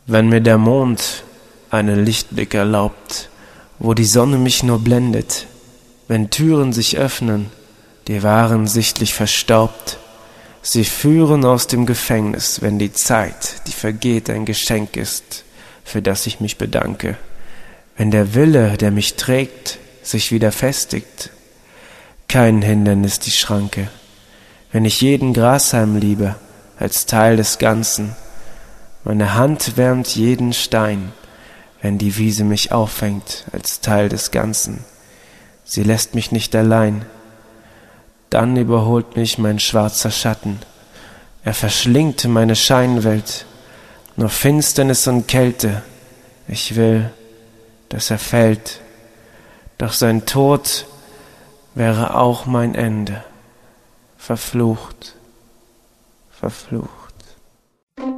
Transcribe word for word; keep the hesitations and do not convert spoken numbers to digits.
Wenn mir der Mond einen Lichtblick erlaubt, wo die Sonne mich nur blendet, wenn Türen sich öffnen, die waren sichtlich verstaubt, sie führen aus dem Gefängnis, wenn die Zeit, die vergeht, ein Geschenk ist, für das ich mich bedanke, wenn der Wille, der mich trägt, sich wieder festigt, kein Hindernis die Schranke, wenn ich jeden Grashalm liebe, als Teil des Ganzen, meine Hand wärmt jeden Stein, wenn die Wiese mich auffängt als Teil des Ganzen. Sie lässt mich nicht allein, dann überholt mich mein schwarzer Schatten. Er verschlingt meine Scheinwelt, nur Finsternis und Kälte. Ich will, dass er fällt, doch sein Tod wäre auch mein Ende. Verflucht, verflucht.